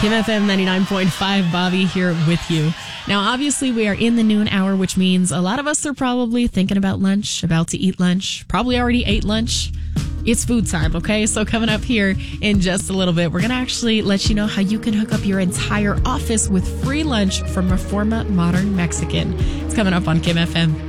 Kim FM 99.5, Bobby here with you. Now, obviously, we are in the noon hour, which means a lot of us are probably thinking about lunch, about to eat lunch, probably already ate lunch. It's food time, okay? So coming up here in just a little bit, we're going to actually let you know how you can hook up your entire office with free lunch from Reforma Modern Mexican. It's coming up on Kim FM.